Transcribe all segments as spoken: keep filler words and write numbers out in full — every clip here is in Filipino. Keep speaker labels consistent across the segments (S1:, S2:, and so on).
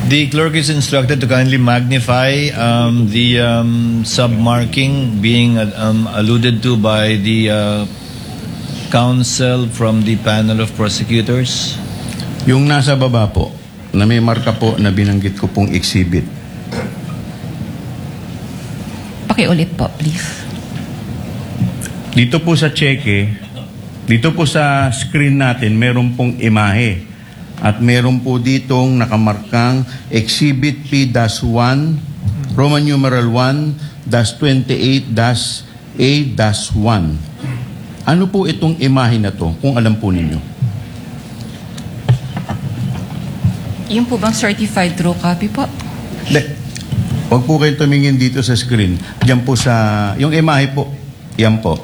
S1: The clerk is instructed to kindly magnify um, the um, sub-marking being uh, um, alluded to by the uh, counsel from the panel of prosecutors.
S2: Yung nasa baba po, na may marka po na binanggit ko pong exhibit.
S3: Pakiulit po, please.
S2: Dito po sa cheque, dito po sa screen natin, meron pong imahe. At meron po ditong nakamarkang Exhibit P one, Roman numeral one, twenty-eight A one. Ano po itong imahe na to, kung alam po ninyo?
S3: Yung po bang certified true copy po?
S2: De, huwag po kayong tumingin dito sa screen. Diyan po sa, yung imahe po, yan po.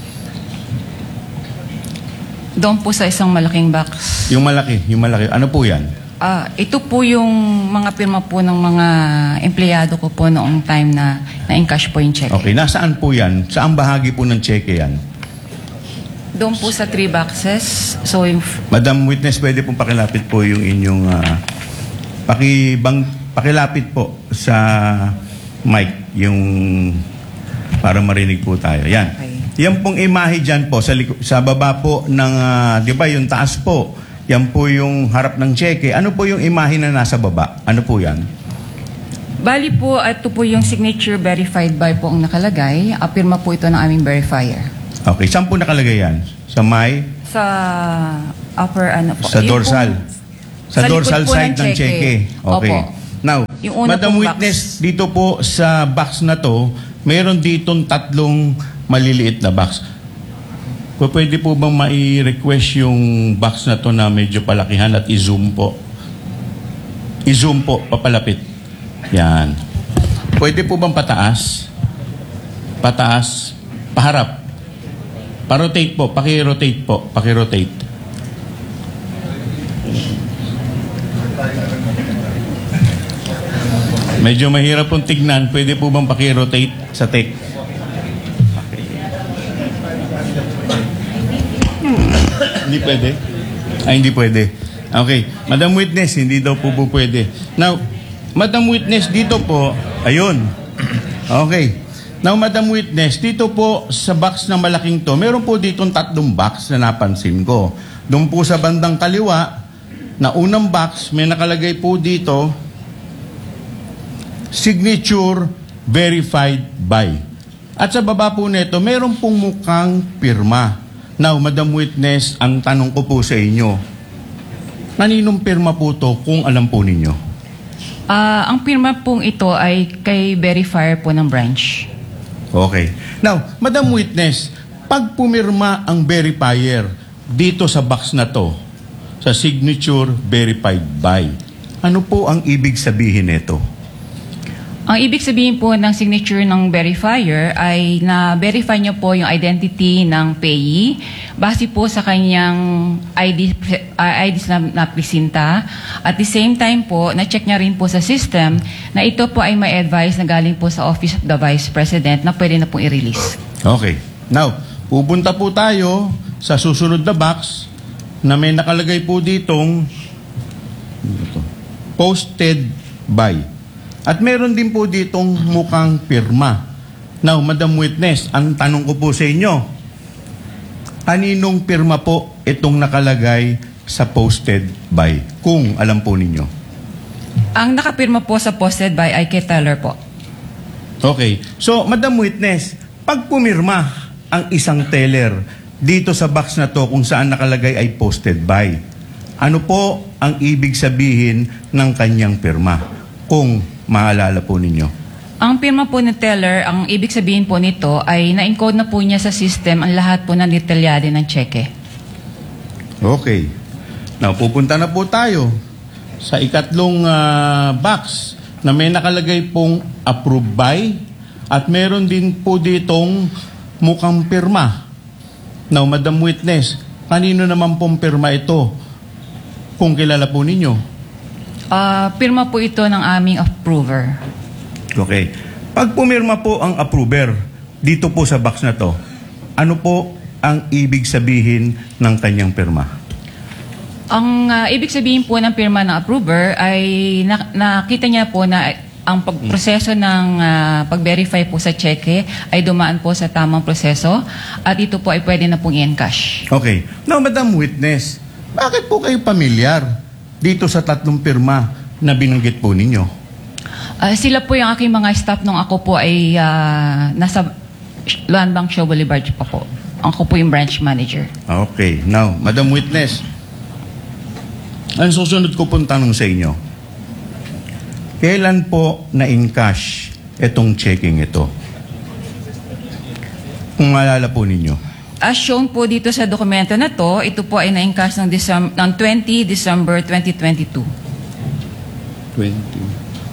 S3: Doon po sa isang malaking box.
S2: Yung malaki, yung malaki. Ano po yan?
S3: Ah, ito po yung mga pirma po ng mga empleyado ko po noong time na na-encash po yung check.
S2: Okay, nasaan po yan? Saan bahagi po ng cheque yan?
S3: Doon po sa three boxes. So yung...
S2: Madam Witness, pwede pong pakilapit po yung inyong... Uh, pakibang, pakilapit po sa mic yung... para marinig po tayo. Yan.
S3: Okay.
S2: Yan pong imahe dyan po, sa, sa baba po ng, uh, di ba, yung taas po, yan po yung harap ng cheque. Ano po yung imahe na nasa baba? Ano po yan?
S3: Bali po, ito po yung signature verified by po ang nakalagay. Apirma po ito ng aming verifier.
S2: Okay, saan po nakalagay yan? Sa may?
S3: Sa upper ano po?
S2: Sa
S3: Yung
S2: dorsal?
S3: po,
S2: sa,
S3: sa
S2: dorsal
S3: likod po
S2: side
S3: ng
S2: ng cheque.
S3: cheque.
S2: Okay.
S3: Opo.
S2: Now,
S3: Yung una
S2: Madam
S3: pong
S2: Witness,
S3: box.
S2: dito po sa box na to, mayroon ditong tatlong maliliit na box. P Pwede po bang mai-request yung box na to na medyo palakihan at i-zoom po? I-zoom po, papalapit. Yan. Pwede po bang pataas? Pataas, paharap. Pa-rotate po, paki-rotate po, paki-rotate. Medyo mahirap pong tignan. Pwede po bang paki-rotate sa tech? Hindi pwede? Ay, hindi pwede. Okay. Madam Witness, hindi daw po po pwede. Now, Madam Witness, dito po, ayun. Okay. Now, Madam Witness, dito po sa box na malaking to, meron po ditong tatlong box na napansin ko. Doon po sa bandang kaliwa, na unang box, may nakalagay po dito, signature verified by. At sa baba po nito, meron pong mukhang pirma. Now, Madam Witness, ang tanong ko po sa inyo, naninong pirma po to kung alam po ninyo?
S3: Ah, ang pirma pong ito ay kay verifier po ng branch.
S2: Okay. Now, Madam Witness, pag pumirma ang verifier dito sa box na to, sa signature verified by, ano po ang ibig sabihin nito?
S3: Ang ibig sabihin po ng signature ng verifier ay na-verify niyo po yung identity ng payee base po sa kanyang I D, uh, I D na napresinta. At the same time po, na-check niya rin po sa system na ito po ay may advice na galing po sa Office of the Vice President na pwede na pong i-release.
S2: Okay. Now, pupunta po tayo sa susunod na box na may nakalagay po ditong posted by. At meron din po ditong mukhang pirma. Now, Madam Witness, ang tanong ko po sa inyo, kaninong pirma po itong nakalagay sa posted by? Kung alam po ninyo.
S3: Ang nakapirma po sa posted by ay kay teller po.
S2: Okay. So, Madam Witness, pag pumirma ang isang teller dito sa box na to kung saan nakalagay ay posted by, ano po ang ibig sabihin ng kanyang pirma? Kung maalala po ninyo.
S3: Ang pirma po ng teller, ang ibig sabihin po nito ay na-encode na po niya sa system ang lahat po ng detalyado ng cheque.
S2: Okay. Now, pupunta na po tayo sa ikatlong uh, box na may nakalagay pong approved by at meron din po ditong mukhang pirma. Now, Madam Witness, kanino naman pong pirma ito kung kilala po ninyo?
S3: Uh, pirma po ito ng aming approver.
S2: Okay. Pag pumirma po ang approver dito po sa box na to, ano po ang ibig sabihin ng kanyang pirma?
S3: Ang ah, ibig sabihin po ng pirma ng approver ay na- nakita niya po na ang pagproseso ng ah, pag-verify po sa cheque ay dumaan po sa tamang proseso at ito po ay pwede na pong i-encash.
S2: Okay. Now, Madam Witness, bakit po kayo pamilyar dito sa tatlong pirma na binanggit po ninyo?
S3: Ah, sila po yung aking mga staff nung ako po ay ah, nasa Land Bank Show Boulevard pa po. Ako po yung branch manager.
S2: Okay. Now, Madam Witness, ang susunod ko pong tanong sa inyo, kailan po na-encash itong checking ito? Kung maalala po ninyo.
S3: As shown po dito sa dokumento na to, ito po ay na-encash ng, Decem- ng twenty December twenty twenty-two.
S2: twenty.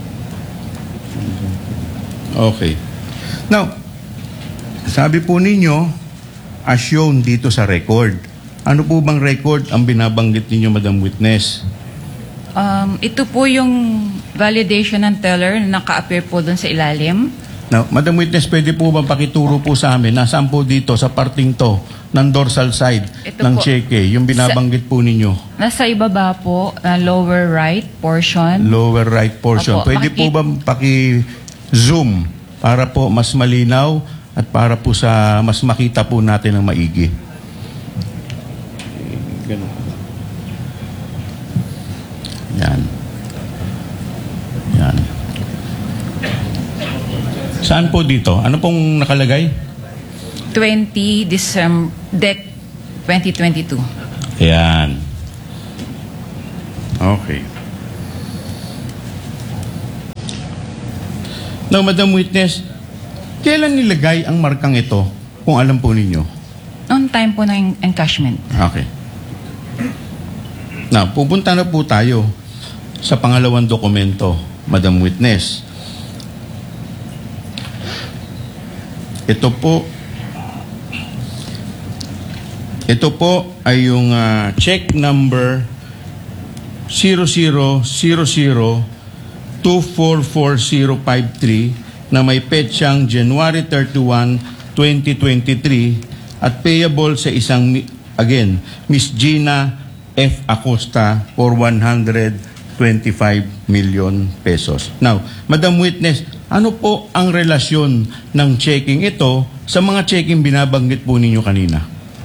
S2: Okay. Now, sabi po ninyo, as shown dito sa record, ano po bang record ang binabanggit ninyo, Madam Witness?
S3: Um, ito po yung validation ng teller na naka-appear po doon sa ilalim.
S2: Now, Madam Witness, pwede po bang pakituro po sa amin, nasaan po dito sa parting to ng dorsal side
S3: Ito
S2: ng
S3: po.
S2: cheque, yung binabanggit po ninyo?
S3: Nasa ibaba po, na lower right portion.
S2: Lower right portion.
S3: Opo,
S2: Pwede po
S3: makikita-
S2: bang paki-zoom para po mas malinaw at para po sa mas makita po natin ng maigi? Ganun. Yan. Yan. Saan po dito? Ano pong nakalagay?
S3: twenty December, D E C twenty twenty-two.
S2: Yan. Okay. Now, Madam Witness, kailan nilagay ang markang ito kung alam po ninyo?
S3: On time po ng encashment.
S2: Okay. Now, pupunta na po tayo sa pangalawang dokumento, Madam Witness. Ito po, ito po ay yung ah, check number zero zero zero zero two four four zero five three na may petsang January thirty-first, twenty twenty-three at payable sa isang, mi- again, Miss Gina F. Acosta for one hundred twenty-five million pesos. Now, Madam Witness, ano po ang relasyon ng checking ito sa mga checking binabanggit po ninyo kanina?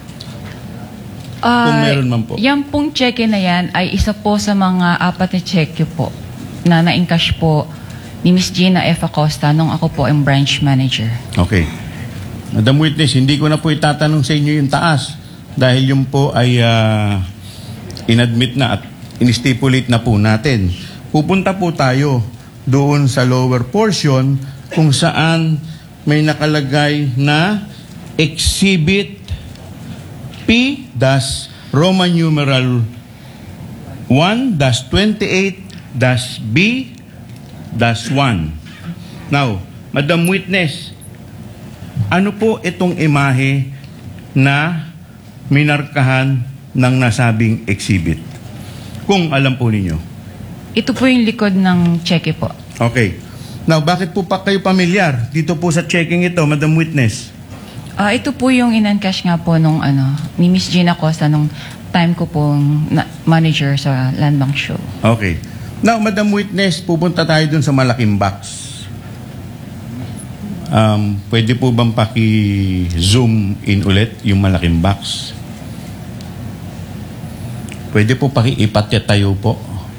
S2: Kung
S3: Ah,
S2: meron man po.
S3: Yan pong cheque na yan ay isa po sa mga apat na cheque po na na-encash po ni Miss Gina F. Acosta nung ako po ang branch manager.
S2: Okay. Madam Witness, hindi ko na po itatanong sa inyo yung taas dahil yung po ay ah, inadmit na at in-stipulate na po natin. Pupunta po tayo doon sa lower portion kung saan may nakalagay na Exhibit P Roman numeral one twenty-eight B one. Now, Madam Witness, ano po itong imahe na minarkahan ng nasabing exhibit? Kung alam po ninyo.
S3: Ito po yung likod ng cheque po.
S2: Okay. Now, bakit po pa kayo pamilyar dito po sa checking ito, Madam Witness?
S3: Ah, ito po yung in-encash nga po nung ano, ni Miss Gina Acosta nung time ko pong na- manager sa Land Bank Show.
S2: Okay. Now, Madam Witness, pupunta tayo dun sa malaking box. Um, pwede po bang paki-zoom in ulit yung malaking box? Pwede po paki-ipatyat tayo po.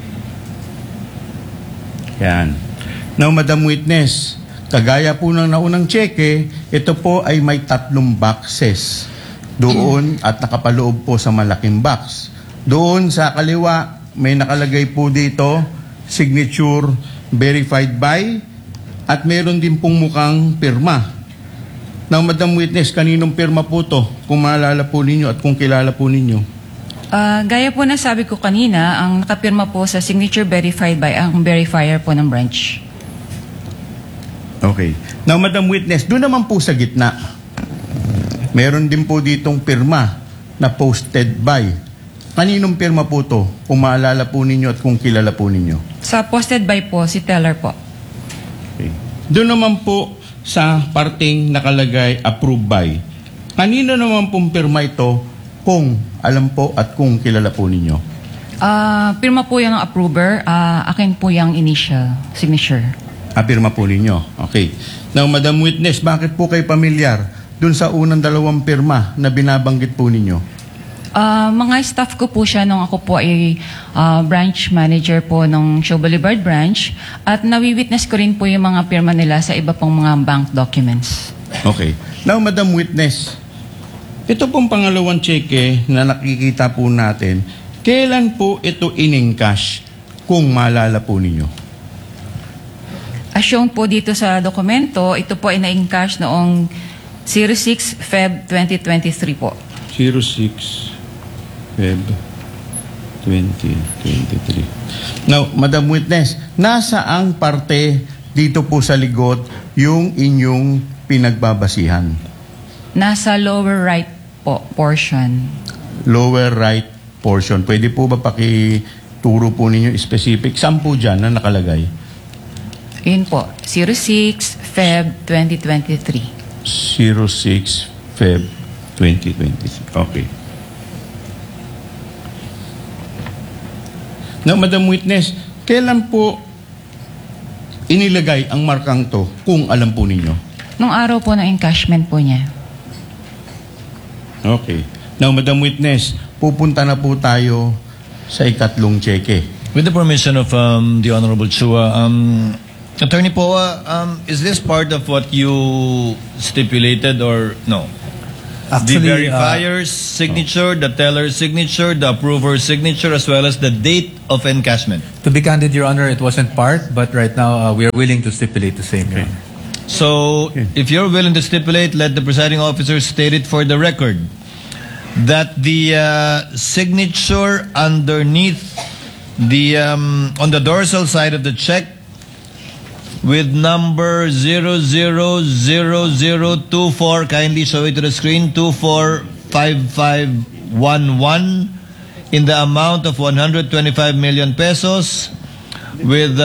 S2: Yan. Now, Madam Witness, kagaya po ng naunang cheque, ito po ay may tatlong boxes doon at nakapaloob po sa malaking box. Doon sa kaliwa, may nakalagay po dito, signature verified by, at meron din pong mukhang pirma. Now, Madam Witness, kaninong pirma po to? Kung maalala po ninyo at kung kilala po ninyo.
S3: Ah, gaya po na sabi ko kanina, ang nakapirma po sa signature verified by ang verifier po ng branch.
S2: Okay. Now, Madam Witness, doon naman po sa gitna, meron din po ditong pirma na posted by. Kaninong pirma po to? Kung maalala po ninyo at kung kilala po ninyo.
S3: Sa posted by po, si teller po.
S2: Okay. Doon naman po sa parting nakalagay approved by. Kanino naman pong pirma ito kung alam po at kung kilala po ninyo?
S3: Ah, pirma po yung approver, ah, akin po yung initial signature.
S2: Apirma po ninyo. Okay. Now, Madam Witness, bakit po kayo pamilyar dun sa unang dalawang pirma na binabanggit po ninyo?
S3: Ah, mga staff ko po siya nung ako po ay ah, branch manager po ng Shaw Boulevard branch at nawi-witness ko rin po yung mga pirma nila sa iba pong mga bank documents.
S2: Okay. Now, Madam Witness, ito pong pangalawang cheque na nakikita po natin, kailan po ito in-encash kung maalala po ninyo?
S3: As shown po dito sa dokumento, ito po ay na-encash noong zero six February twenty twenty-three po.
S2: zero six February twenty twenty-three. Now, Madam Witness, nasa ang parte dito po sa ligot yung inyong pinagbabasihan?
S3: Nasa lower right po portion.
S2: Lower right portion. Pwede po ba pakituro po ninyo specific? Saan po dyan na nakalagay?
S3: Yun po, zero six February twenty twenty-three.
S2: zero six February twenty twenty-three. Okay. Now, Madam Witness, kailan po inilagay ang markang to kung alam po ninyo?
S3: Nung araw po ng encashment po niya.
S2: Okay. Now, Madam Witness, pupunta na po tayo sa ikatlong cheque.
S1: With the permission of um, the Honorable Chua, um, Attorney Poa, um, is this part of what you stipulated or no?
S4: Actually,
S1: the verifier's signature, the teller's signature, the approver's signature, as well as the date of encashment.
S4: To be candid, Your Honor, it wasn't part, but right now uh, we are willing to stipulate the same, Your Honor.
S1: So, if you're willing to stipulate, let the presiding officer state it for the record that the uh, signature underneath the um, on the dorsal side of the check with number zero zero zero zero two four, kindly show it to the screen, two four five five one one, in the amount of one hundred twenty-five million pesos, with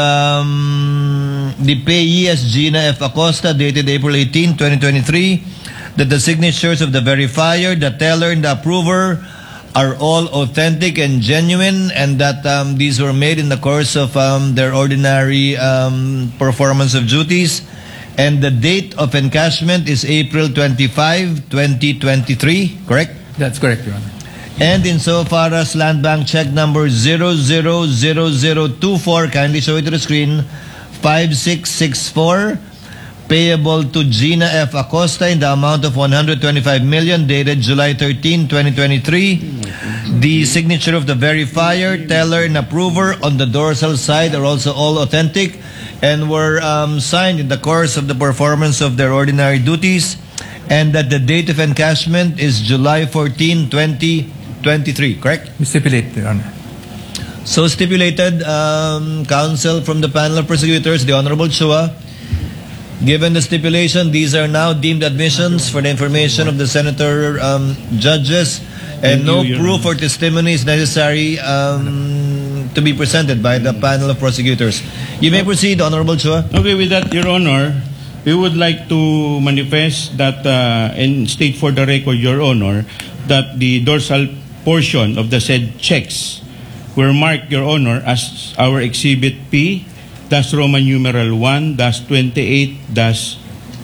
S1: um, the payee as Gina F. Acosta, dated April eighteenth, twenty twenty-three, that the signatures of the verifier, the teller, and the approver are all authentic and genuine, and that um, these were made in the course of um, their ordinary um, performance of duties. And the date of encashment is April twenty-fifth, twenty twenty-three, correct?
S4: That's correct, Your Honor.
S1: And insofar as Land Bank check number zero zero zero zero two four, kindly show it to the screen, five six six four, payable to Gina F. Acosta in the amount of one hundred twenty-five million, dated July thirteenth, twenty twenty-three. The signature of the verifier, teller, and approver on the dorsal side are also all authentic and were um, signed in the course of the performance of their ordinary duties, and that the date of encashment is July fourteenth, twenty twenty-three, correct?
S4: We stipulate, Your Honor.
S1: So stipulated, um, counsel from the panel of prosecutors, the Honorable Chua. Given the stipulation, these are now deemed admissions for the information of the senator um, judges, and
S2: Thank
S1: no
S2: you, Your
S1: proof
S2: Honor.
S1: or testimony is necessary um, to be presented by the panel of prosecutors. You may proceed, Honorable Chua.
S2: Okay, with that, Your Honor, we would like to manifest that uh, and state for the record, Your Honor, that the dorsal portion of the said checks were marked, Your Honor, as our Exhibit P, dash Roman numeral one, dash twenty-eight, dash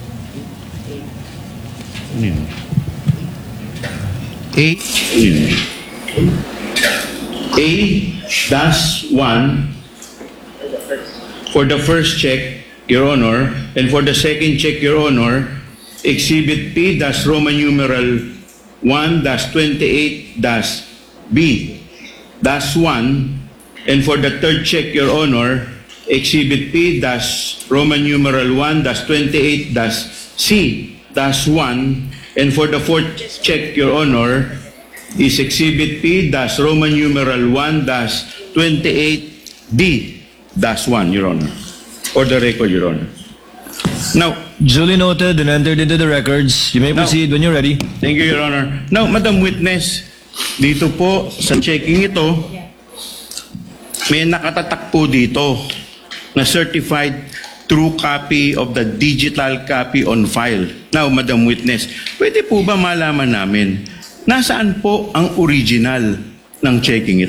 S2: A, A, dash one, for the first check, Your Honor, and for the second check, Your Honor, Exhibit P dash Roman numeral one dash twenty-eight dash B dash one, and for the third check, Your Honor, Exhibit P dash Roman numeral one dash twenty-eight dash C dash one, and for the fourth check, Your Honor, is Exhibit P dash Roman numeral one dash twenty-eight D dash one, Your Honor. For the record, Your Honor. Now,
S1: Duly noted and entered into the records. You may
S2: Now-
S1: proceed when you're ready.
S2: thank you, Your Honor. Now, Madam Witness, dito po sa checking ito, may nakatatak po dito na certified true copy of the digital copy on file. Now, Madam Witness, pwede po ba malaman namin nasaan po ang original ng checking ito?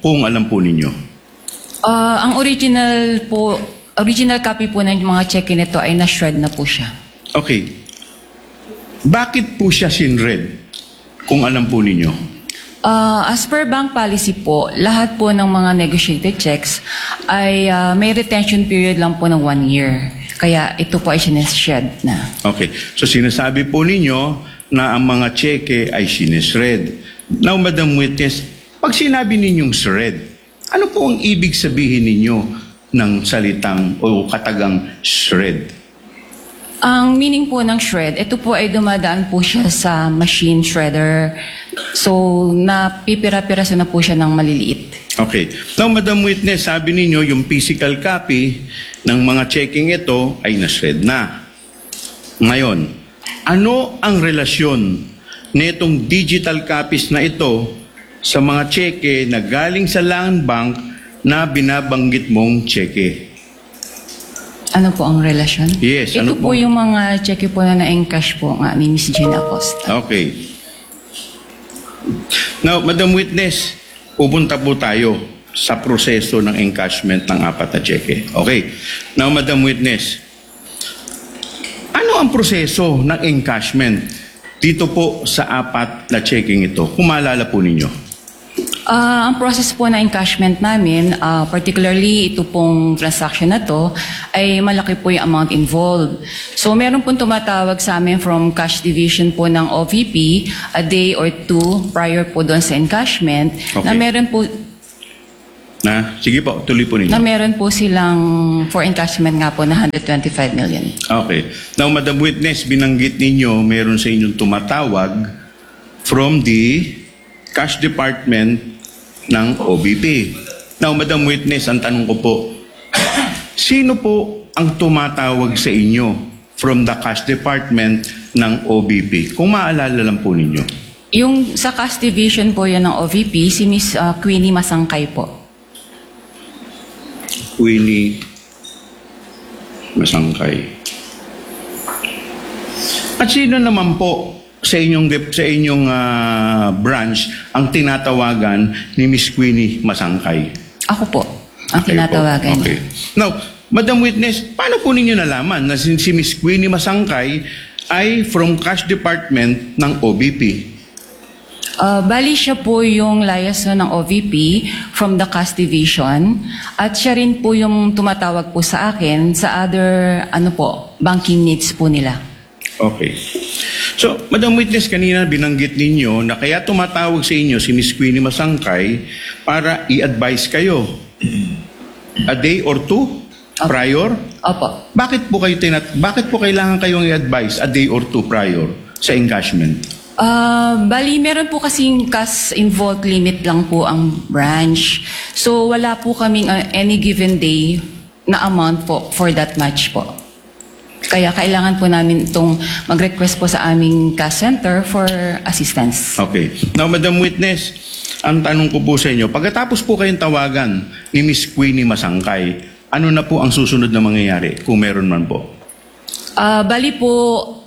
S2: kung alam po ninyo?
S3: Ah, ang original po, original copy po ng mga cheque nito ay na-shred na po siya.
S2: Okay. Bakit po siya sinred? Kung alam po ninyo.
S3: Ah, as per bank policy po, lahat po ng mga negotiated checks ay ah, may retention period lang po ng one year. Kaya ito po ay sineshed na.
S2: Okay. So sinasabi po ninyo na ang mga cheque ay sinesred. Now, Madam Witness, pag sinabi ninyong shred, ano po ang ibig sabihin ninyo ng salitang o katagang shred?
S3: Ang meaning po ng shred, ito po ay dumadaan po siya sa machine shredder. So, napipira-piraso na po siya ng maliliit.
S2: Okay. Now, Madam Witness, sabi ninyo yung physical copy ng mga checking ito ay na-shred na. Ngayon, ano ang relasyon nitong digital copies na ito sa mga cheque na galing sa land bank na binabanggit mong cheque?
S3: Ano po ang relasyon?
S2: Yes,
S3: Ito
S2: ano
S3: po
S2: po?
S3: yung mga cheque po na na-encash po nga ni Miss Gina Acosta.
S2: Okay. Now, Madam Witness, pupunta po tayo sa proseso ng encashment ng apat na cheque. Okay. Now, Madam Witness, ano ang proseso ng encashment dito po sa apat na checking ito? Kung maalala po ninyo.
S3: Ah, ang process po na encashment namin, ah, particularly ito pong transaction na to, ay malaki po yung amount involved. So meron pong tumatawag sa amin from cash division po ng O V P a day or two prior po doon sa encashment na
S2: Okay.
S3: meron po
S2: Na, sige po, tuloy po ninyo.
S3: na meron po silang for encashment nga po na one hundred twenty-five million.
S2: Okay. Now, Madam Witness, binanggit ninyo, meron sa inyong tumatawag from the cash department ng O B P. Now, Madam Witness, ang tanong ko po, sino po ang tumatawag sa inyo from the cash department ng O B P? Kung maalala lang po ninyo.
S3: Yung sa cash division po yan ng O V P, si Miss ah, Queenie Masangkay po.
S2: Winnie Masangkay. At sino naman po sa inyong sa inyong ah, branch ang tinatawagan ni Miss Queenie Masangkay?
S3: Ako po, ang
S2: Okay po.
S3: tinatawagan
S2: Okay.
S3: niya.
S2: Now, Madam Witness, paano po ninyo nalaman na si, si Miss Queenie Masangkay ay from cash department ng O B P?
S3: Uh, bali siya po yung liaison ng O V P from the cash division at siya rin po yung tumatawag po sa akin sa other ano po, banking needs po nila.
S2: Okay. So, Madam Witness, kanina binanggit ninyo na kaya tumatawag sa inyo si Miss Queenie Masangkay para i-advise kayo a day or two prior?
S3: Opo.
S2: Bakit po kayo tinat bakit po kailangan kayong i-advise a day or two prior sa encashment?
S3: Uh, bali, meron po kasing cash involved limit lang po ang branch. So, wala po kaming uh, any given day na amount po for that much po. Kaya kailangan po namin itong mag-request po sa aming cash center for assistance.
S2: Okay. Now, Madam Witness, ang tanong ko po sa inyo, pagkatapos po kayong tawagan ni Miss Queenie Masangkay, ano na po ang susunod na mangyayari kung meron man po?
S3: Uh, bali po,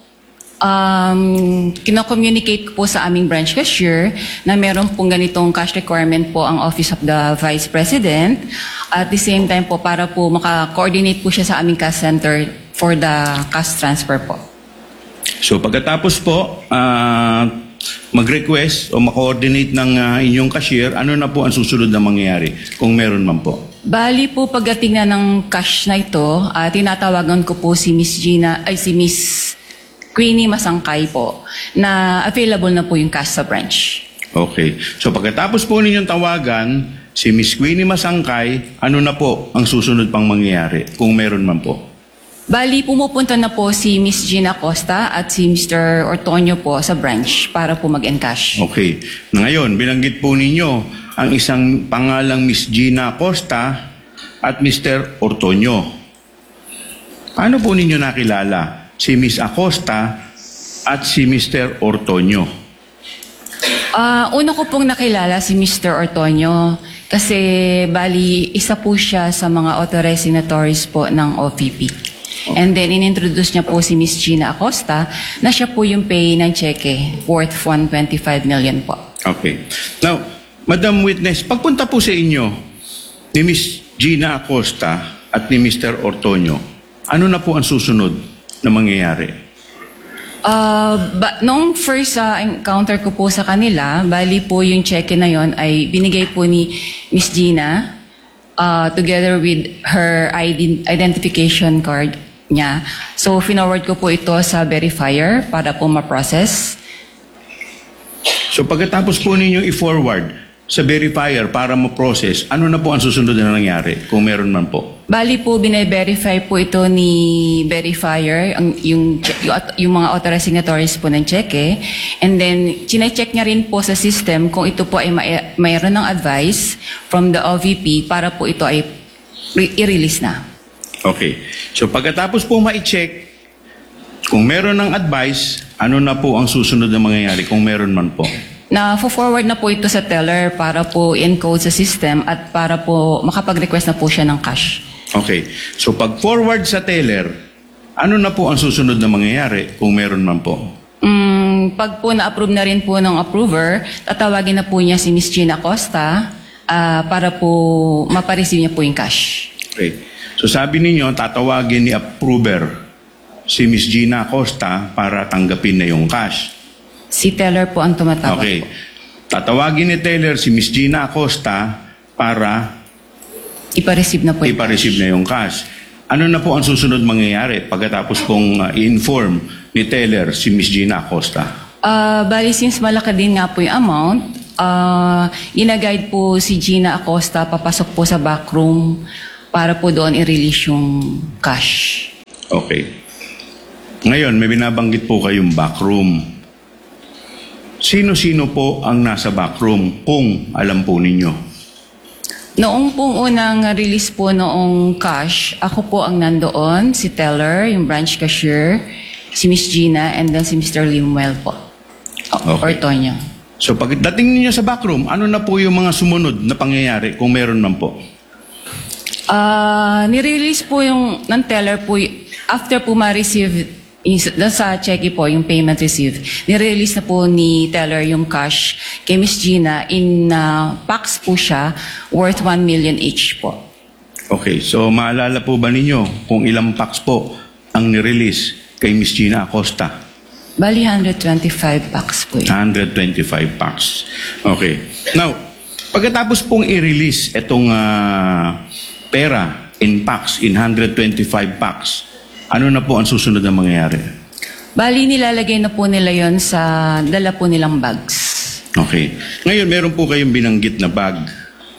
S3: um, kino-communicate po sa aming branch cashier na meron pong ganitong cash requirement po ang Office of the Vice President. At the same time po, para po maka-coordinate po siya sa aming cash center for the cash transfer po.
S2: So pagkatapos po, ah, mag-request o mag-coordinate ng ah, inyong cashier, ano na po ang susunod na mangyayari kung meron man po?
S3: Bali po, pagdating na ng cash na ito, uh, tinatawagan ko po si Miss Gina, ay si Miss Queenie Masangkay po, na available na po yung cash sa branch.
S2: Okay. So pagkatapos po ninyong tawagan, si Miss Queenie Masangkay, ano na po ang susunod pang mangyayari kung meron man po?
S3: Bali, pumupunta na po si Miss Gina Acosta at si Mister Ortonio po sa branch para po mag-encash.
S2: Okay. Ngayon, binanggit po ninyo ang isang pangalang Miss Gina Acosta at Mister Ortonio. Paano po ninyo nakilala si Miss Acosta at si Mister Ortonio?
S3: Ah, una ko pong nakilala si Mister Ortonio kasi bali isa po siya sa mga authorized signatories po ng O V P. And then inintroduce niya po si Miss Gina Acosta na siya po yung pay ng cheque worth one hundred twenty-five million po.
S2: Okay. Now, Madam Witness, pagpunta po sa inyo ni Miss Gina Acosta at ni Mister Ortonio, ano na po ang susunod na mangyayari?
S3: Uh, ba, noong first uh, encounter ko po sa kanila, bali po yung check-in na yon ay binigay po ni Miss Gina uh, together with her ident- identification card niya. So, finorward ko po ito sa verifier para po ma-process.
S2: So pagkatapos po ninyong i-forward sa verifier para ma-process, ano na po ang susunod na nangyari kung meron man po?
S3: Bali po, bine-verify po ito ni verifier, ang, yung, yung, yung mga authorized signatories po ng cheque. And then, chine-check niya rin po sa system kung ito po ay may, mayroon ng advice from the O V P para po ito ay re- i-release na.
S2: Okay. So pagkatapos po ma-check, kung meron ng advice, ano na po ang susunod na mangyayari kung meron man po?
S3: Na forward na po ito sa teller para po encode sa system at para po makapag-request na po siya ng cash.
S2: Okay. So pag forward sa teller, ano na po ang susunod na mangyayari kung meron man po?
S3: Mm, pag po na-approve na rin po ng approver, tatawagin na po niya si Miss Gina Acosta uh, para po mapareceive niya po yung cash.
S2: Okay. So sabi ninyo, tatawagin ni approver si Miss Gina Acosta para tanggapin na yung cash.
S3: Si teller po ang tumatawag.
S2: Okay.
S3: Po.
S2: Tatawagin ni teller si Miss Gina Acosta para
S3: Ipa-receive na po yung
S2: ipa-receive na yung cash. Ano na po ang susunod mangyayari pagkatapos pong uh, i-inform ni teller si Miss Gina Acosta?
S3: Uh, bali, since malaki din nga po yung amount, uh, ina-guide po si Gina Acosta papasok po sa backroom para po doon i-release yung cash.
S2: Okay. Ngayon, may binabanggit po kayong backroom. Sino-sino po ang nasa backroom kung alam po ninyo?
S3: Noong pong unang release po noong cash, ako po ang nandoon, si teller, yung branch cashier, si Miss Gina, and then si Mister Limuel po. O,
S2: Okay.
S3: Ortonio.
S2: So pagdating ninyo sa backroom, ano na po yung mga sumunod na pangyayari kung meron man po?
S3: Ah, nirelease po yung ng teller po, y- after po ma-receive is- doon sa cheque po, yung payment received, nirelease na po ni teller yung cash kay Miss Gina in uh, packs po siya worth one million each po.
S2: Okay, so maalala po ba ninyo kung ilang packs po ang nirelease kay Miss Gina Acosta?
S3: Bali, one hundred twenty-five packs po yun.
S2: one hundred twenty-five packs. Okay. Now, pagkatapos pong i-release itong ah, pera in packs, in one hundred twenty-five packs, ano na po ang susunod na mangyayari?
S3: Bali, nilalagay na po nila yon sa dala po nilang bags.
S2: Okay. Ngayon, meron po kayong binanggit na bag.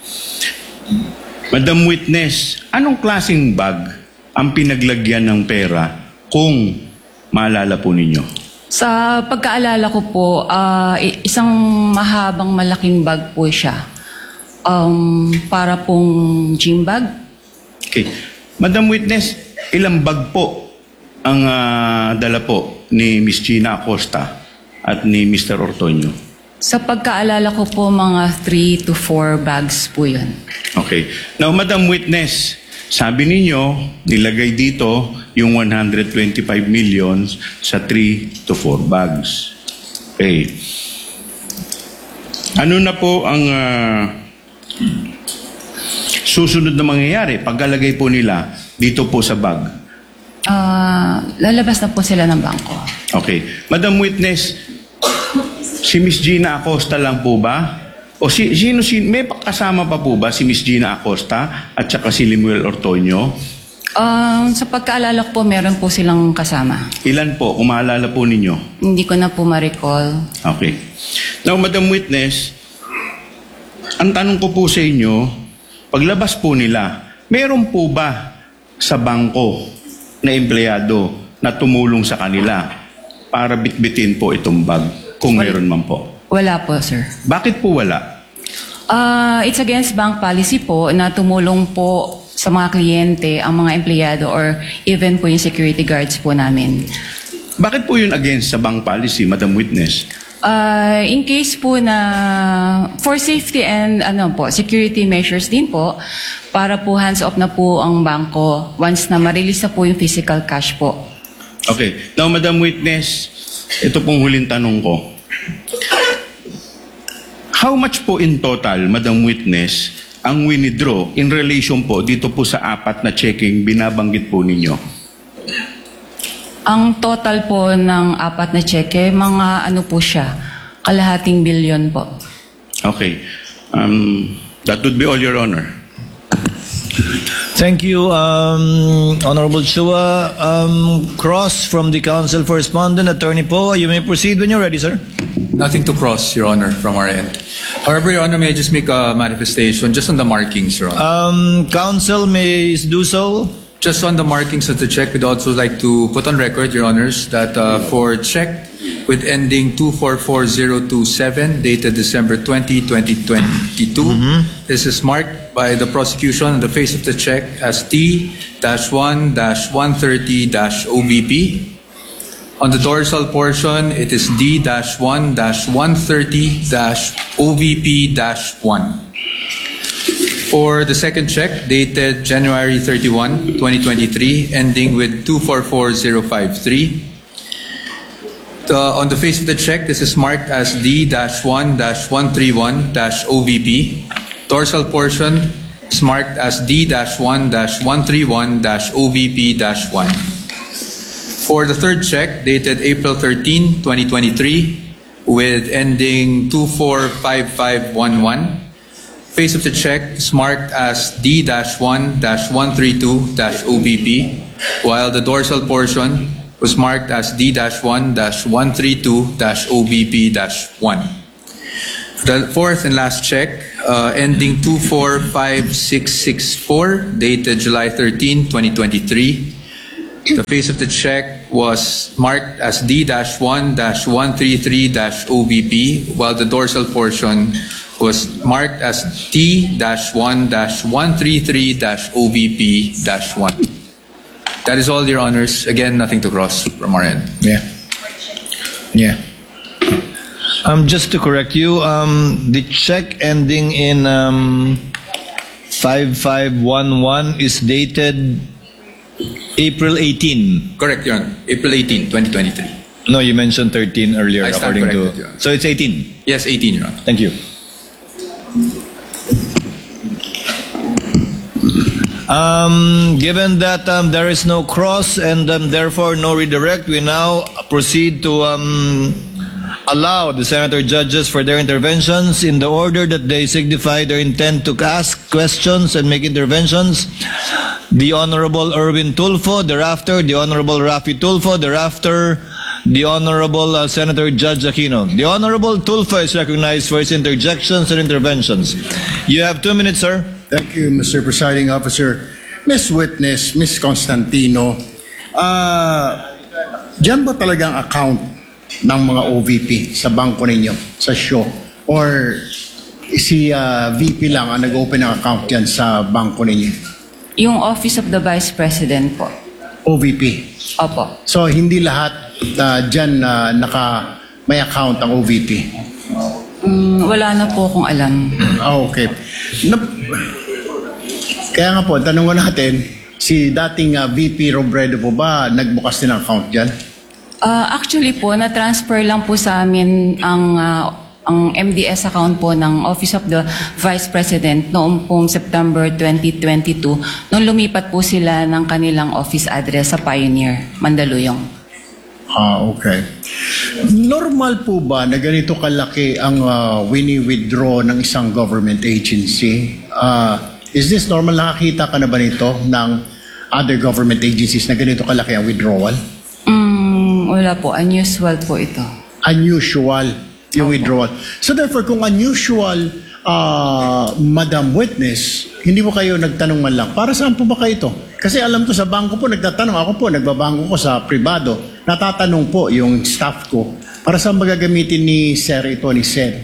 S2: Madam Witness, anong klaseng bag ang pinaglagyan ng pera kung maalala po ninyo?
S3: Sa pagkaalala ko po, ah, i- isang mahabang malaking bag po siya. Um, para pong gym bag.
S2: Okay. Madam Witness, ilang bag po ang ah, dala po ni Miss Gina Acosta at ni Mister Ortonio?
S3: Sa pagkaalala ko po, mga three to four bags po yun.
S2: Okay. Now, Madam Witness, sabi ninyo, nilagay dito yung one hundred twenty-five million sa three to four bags. Okay. Ano na po ang ah, susunod na mangyayari pagkalagay po nila dito po sa bag?
S3: Ah, lalabas na po sila ng bangko.
S2: Okay. Madam Witness, si Miss Gina Acosta lang po ba? O si, sino, si, may kasama pa po ba si Miss Gina Acosta at saka si Limuel Ortonio?
S3: Um, sa pagkaalala ko po, meron po silang kasama.
S2: Ilan po? Kung maalala po ninyo?
S3: Hindi ko na po ma-recall.
S2: Okay. Now, Madam Witness, ang tanong ko po sa inyo, paglabas po nila, meron po ba sa bangko na empleyado na tumulong sa kanila para bitbitin po itong bag kung meron man po?
S3: Wala po, sir.
S2: Bakit po wala?
S3: Ah, it's against bank policy po na tumulong po sa mga kliyente, ang mga empleyado or even po yung security guards po namin.
S2: Bakit po yun against sa bank policy, Madam Witness?
S3: Ah, in case po na for safety and ano po, security measures din po para po hands off na po ang bangko once na ma-release na po yung physical cash po.
S2: Okay. Now, Madam Witness, ito pong huling tanong ko. How much po in total, Madam Witness, ang winidraw in relation po dito po sa apat na checking binabanggit po ninyo?
S3: Ang total po ng apat na cheque, mga ano po siya, kalahating bilyon po.
S2: Okay. Um, that would be all, Your Honor.
S1: Thank you, um, Honorable Chua. Um, cross from the Council for Respondent, Attorney Poe. You may proceed when you're ready, sir.
S4: Nothing to cross, Your Honor, from our end. However, Your Honor, may I just make a manifestation just on the markings, Your Honor?
S1: Um, Council may do so.
S4: Just on the markings of the check, we'd also like to put on record, Your Honors, that uh, for check with ending two four four zero two seven, dated December twentieth, twenty twenty-two, mm-hmm. This is marked by the prosecution on the face of the check as T one one thirty O B P. On the dorsal portion, it is D one one thirty O V P one. For the second check, dated January thirty-first, twenty twenty-three, ending with two four four zero five three. The, on the face of the check, this is marked as D one one three one O V P. Dorsal portion is marked as D one one three one O V P one. For the third check, dated April thirteenth, twenty twenty-three, with ending two four five five one one, face of the check is marked as D one one three two O B P, while the dorsal portion was marked as D one one three two O B P one. The fourth and last check, uh, ending two four five six six four, dated July thirteenth, twenty twenty-three. The face of the check was marked as D one one three three O B P, while the dorsal portion was marked as T one one three three O B P one. That is all, Your Honors. Again, nothing to cross from our end.
S5: Yeah. Yeah.
S1: Um, just to correct you, um, the check ending in um, five five one one is dated April eighteenth.
S4: Correct, Your Honor. April eighteenth, twenty twenty-three.
S1: No, you mentioned thirteen earlier.
S4: I stand
S1: according
S4: corrected,
S1: to.
S4: Your Honor.
S1: So it's eighteen.
S4: Yes, eighteen, Your Honor.
S1: Thank you. Um, given that um, there is no cross and um, therefore no redirect, we now proceed to um, allow the senator judges for their interventions in the order that they signify their intent to ask questions and make interventions. The Honorable Erwin Tulfo, thereafter the Honorable Rafi Tulfo, thereafter the Honorable uh, Senator Judge Aquino. The Honorable Tulfo is recognized for his interjections and interventions. You have two minutes, sir.
S5: Thank you, Mister Presiding Officer. Miss Witness, Miss Constantino, uh, dyan ba talagang account ng mga O V P sa bangko ninyo, sa show? Or si uh, V P lang ang nag-open ng account yan sa bangko ninyo?
S3: Yung Office of the Vice President po.
S5: O V P?
S3: Opo.
S5: So, hindi lahat uh, dyan uh, naka, may account ang O V P?
S3: Mm, wala na po akong alam.
S5: Ah, okay. Na, kaya nga po, tanong ko natin, si dating uh, V P Robredo po ba nagbukas din ng account dyan?
S3: Uh, actually po, na-transfer lang po sa amin ang uh, ang M D S account po ng Office of the Vice President noong pong September twenty twenty-two nung lumipat po sila ng kanilang office address sa Pioneer, Mandaluyong.
S5: Ah, okay. Normal po ba na ganito kalaki ang uh, wini-withdraw ng isang government agency? Uh, is this normal? Nakakita ka na ba nito ng other government agencies na ganito kalaki ang withdrawal?
S3: Mm, wala po. Unusual po ito.
S5: Unusual yung withdrawal. So therefore, kung unusual, uh, Madam Witness, hindi mo kayo nagtanong man lang, para saan po ba kayo ito? Kasi alam ko sa bangko po, nagtatanong ako po, nagbabangko ko sa privado, natatanong po yung staff ko, para saan ba gagamitin ni Sir ito, ni Sir?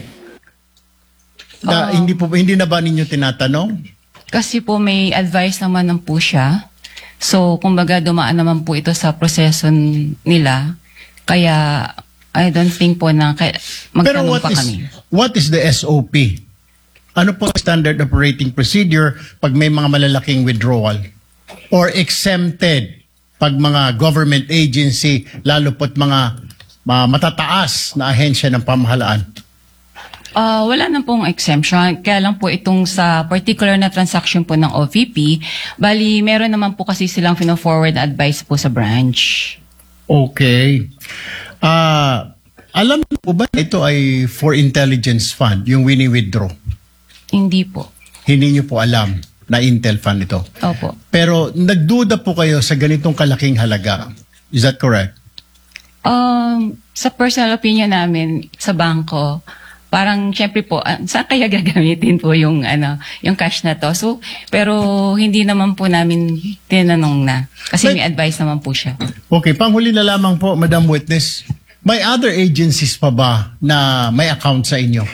S5: Na,
S3: Uh,
S5: hindi, po, hindi na ba ninyo tinatanong?
S3: Kasi po may advice naman ng po siya. So, kumbaga dumaan naman po ito sa proseso nila. Kaya, I don't think po na kaya,
S5: Pero
S3: magtanong
S5: what
S3: pa
S5: is,
S3: kami.
S5: what is the S O P? Ano po ang standard operating procedure pag may mga malalaking withdrawal? Or exempted pag mga government agency, lalo po't mga, mga matataas na ahensya ng pamahalaan?
S3: Ah, wala na pong exemption. Kaya lang po itong sa particular na transaction po ng O V P, bali meron naman po kasi silang fino-forward na advice po sa branch.
S5: Okay. Ah, alam mo po ba ito ay for intelligence fund, yung wini-withdraw?
S3: Hindi po.
S5: Hindi niyo po alam na Intel fund ito.
S3: Opo.
S5: Pero nagduda po kayo sa ganitong kalaking halaga. Is that correct?
S3: Um, sa personal opinion namin sa bangko, parang syempre po, uh, saan kaya gagamitin po yung ano, yung cash na to? So, pero hindi naman po namin tinanong na kasi may advice naman po siya.
S5: Okay, panghuli na lamang po, Madam Witness. May other agencies pa ba na may account sa inyo?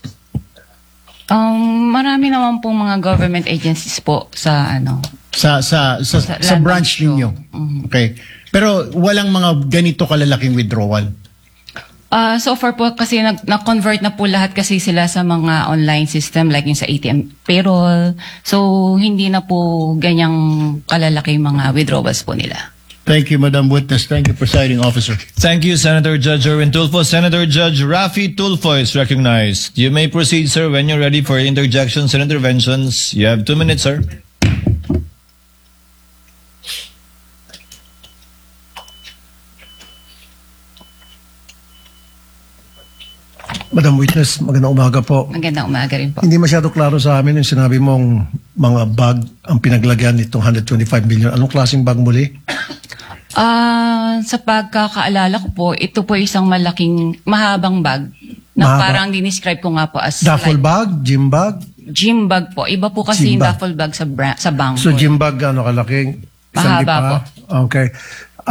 S3: Um, marami naman po mga government agencies po sa ano.
S5: Sa sa sa,
S3: Sa
S5: sa
S3: land
S5: branch
S3: bank
S5: ninyo?
S3: Mhm.
S5: Okay. Pero walang mga ganito kalalaking withdrawal?
S3: Ah, so far po kasi nag- na-convert na po lahat kasi sila sa mga online system like yung sa A T M payroll. So hindi na po ganyang kalalaki mga withdrawals po nila.
S5: Thank you, Madam Witness. Thank you, Presiding Officer.
S1: Thank you, Senator Judge Erwin Tulfo. Senator Judge Rafi Tulfo is recognized. You may proceed, sir, when you're ready for interjections and interventions. You have two minutes, sir.
S6: Madam Witness, magandang umaga po.
S3: Magandang umaga rin po.
S6: Hindi masyado klaro sa amin yung sinabi mong mga bag ang pinaglagyan nitong one hundred twenty-five million. Anong klaseng bag muli?
S3: Ah, sa pagkakaalala ko po, ito po isang malaking mahabang bag na
S6: Mahaba.
S3: parang dinescribe ko nga po as
S6: Duffel
S3: like,
S6: bag? Gym bag?
S3: gym bag po. Iba po kasi
S6: Gym
S3: yung
S6: bag.
S3: duffel bag sa bra- sa bangko.
S6: So gym bag ano kalaking? Isang
S3: Mahaba
S6: lipa? Okay.